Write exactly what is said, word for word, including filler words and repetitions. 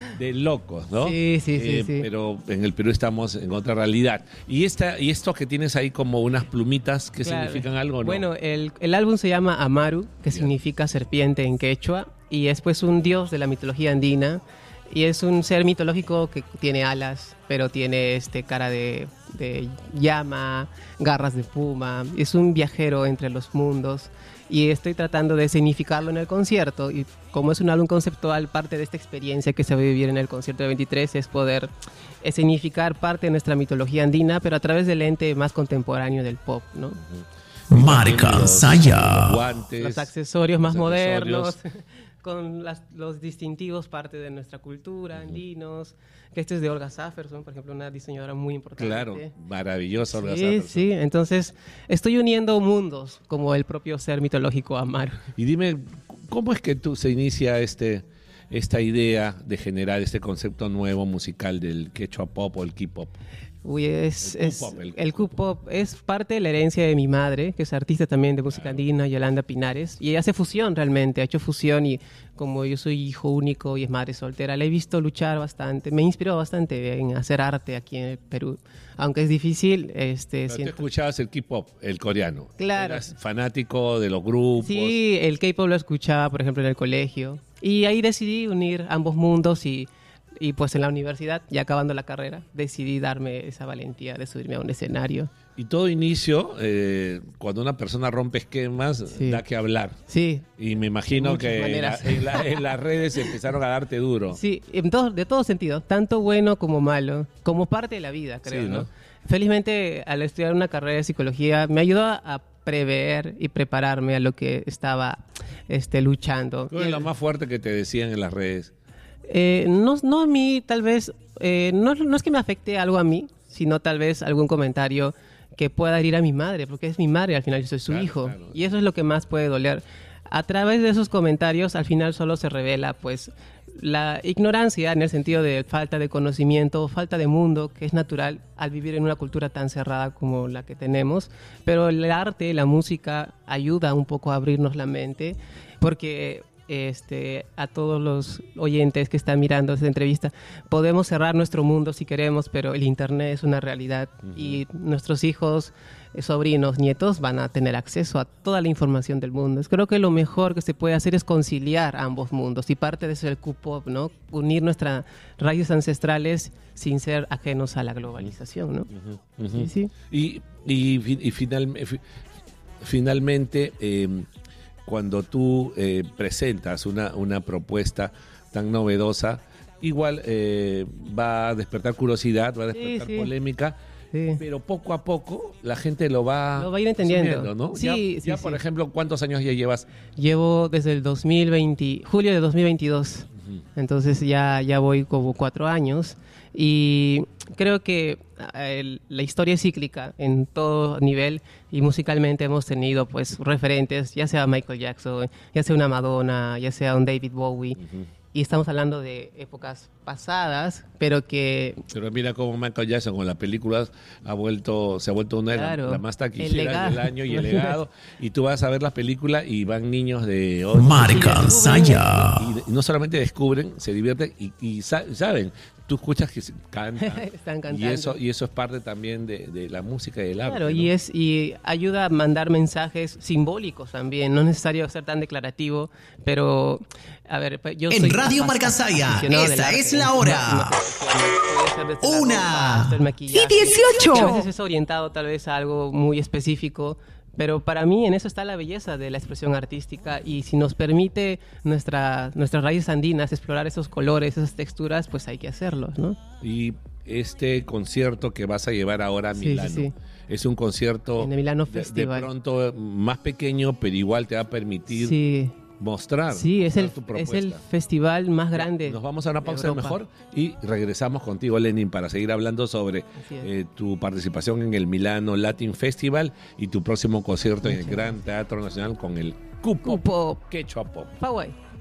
de locos, ¿no? Sí, sí, sí, Eh, sí. Pero en el Perú estamos en otra realidad. ¿Y esta y esto que tienes ahí como unas plumitas, qué Claro. significan algo o no? Bueno, el, el álbum se llama Amaru, que Bien. significa serpiente en quechua, y es pues un dios de la mitología andina, y es un ser mitológico que tiene alas, pero tiene este cara de, de llama, garras de puma, es un viajero entre los mundos, y estoy tratando de significarlo en el concierto, y como es un álbum conceptual, parte de esta experiencia que se va a vivir en el concierto de veintitrés es poder eh, significar parte de nuestra mitología andina, pero a través del lente más contemporáneo del pop, ¿no? Marca Los- Saya. los guantes, Los accesorios más los modernos, accesorios. con las- los distintivos parte de nuestra cultura, andinos, que este es de Olga Saferson, por ejemplo, una diseñadora muy importante. Claro, maravilloso. Olga Sí, Saferson. sí, entonces estoy uniendo mundos como el propio ser mitológico Amaru. Y dime, ¿cómo es que tú se inicia este esta idea de generar este concepto nuevo musical del quechua pop o el K-pop? Uy, es, El es- Q-pop, el el Q-pop es parte de la herencia de mi madre, que es artista también de música andina, Yolanda Pinares, y ella hace fusión realmente, ha hecho fusión, y como yo soy hijo único y es madre soltera, la he visto luchar bastante, me inspiró bastante en hacer arte aquí en el Perú, aunque es difícil, este, Pero tú siento- escuchabas el K-pop, el coreano. Claro. Eras fanático de los grupos. Sí, el K-pop lo escuchaba, por ejemplo, en el colegio. Y ahí decidí unir ambos mundos y, y pues en la universidad, ya acabando la carrera, decidí darme esa valentía de subirme a un escenario. Y todo inicio, eh, cuando una persona rompe esquemas, Sí. da que hablar. Sí, Y me imagino muchas que en, la- maneras. en la- en las redes empezaron a darte duro. sí, en todo, de todo sentido, tanto bueno como malo, como parte de la vida, creo, Sí, ¿no? ¿no? Felizmente, al estudiar una carrera de psicología, me ayudó a prever y prepararme a lo que estaba este, luchando. ¿Cuál es lo más fuerte que te decían en las redes? Eh, no, no a mí, tal vez, eh, no, no es que me afecte algo a mí, sino tal vez algún comentario que pueda herir a mi madre, porque es mi madre, al final yo soy su Claro, hijo, claro. y eso es lo que más puede doler. A través de esos comentarios, al final solo se revela, pues, la ignorancia en el sentido de falta de conocimiento, falta de mundo, que es natural al vivir en una cultura tan cerrada como la que tenemos, pero el arte, la música, ayuda un poco a abrirnos la mente, porque este, a todos los oyentes que están mirando esta entrevista, podemos cerrar nuestro mundo si queremos, pero el internet es una realidad y nuestros hijos, eh, sobrinos, nietos van a tener acceso a toda la información del mundo. Creo que lo mejor que se puede hacer es conciliar ambos mundos y parte de eso es el Q-pop, ¿no? Unir nuestras raíces ancestrales sin ser ajenos a la globalización, ¿no? Ujú. Sí, sí. Y, y, fi- y final- fi- finalmente, eh, cuando tú eh, presentas una, una propuesta tan novedosa, igual eh, va a despertar curiosidad, va a Sí, despertar sí. polémica, Sí. pero poco a poco la gente lo va, Lo va a ir entendiendo. asumiendo, ¿no? Sí, ya, sí, ya, sí. por ejemplo, ¿cuántos años ya llevas? Llevo desde el dos mil veinte, julio de dos mil veintidós. Entonces ya, ya voy como cuatro años y creo que eh, el- la historia es cíclica en todo nivel y musicalmente hemos tenido pues referentes, ya sea Michael Jackson, ya sea una Madonna, ya sea un David Bowie, y estamos hablando de épocas pasadas, pero que Pero mira cómo Michael Jackson con las películas ha vuelto, se ha vuelto una de las- Claro, las más el taquilleras legado. del año y el legado. Y tú vas a ver las películas y van niños de ocho, Marca Saya. y, y no solamente descubren, se divierten y, y sa- saben, tú escuchas que se cantan. Están Y cantando. eso, y eso es parte también de, de la música y del arte. Claro, ¿no? y es y ayuda a mandar mensajes simbólicos también, no es necesario ser tan declarativo, pero a ver, pues, yo En soy Radio apa- Marcasaya, aficionado del esa arte. es la hora. No- no profesional, puede ser desde la Una. ropa hasta el maquillaje, Y dieciocho. que a veces es orientado tal vez a algo muy específico, pero para mí en eso está la belleza de la expresión artística y si nos permite nuestra, nuestras raíces andinas explorar esos colores, esas texturas, pues hay que hacerlo, ¿no? Y este concierto que vas a llevar ahora a Sí, sí, Milano, sí. es un concierto En el Milano de- de, Festival. pronto más pequeño, pero igual te va a permitir Sí, mostrar, sí, es el, mostrar tu es el propuesta. festival más grande. Nos vamos a una de pausa Europa. mejor y regresamos contigo, Lenin, para seguir hablando sobre Así es. eh, tu participación en el Milano Latin Festival y tu próximo concierto en el Gran Teatro Nacional con el Q-Pop, Q-Pop. Quechua Pop. Pawai.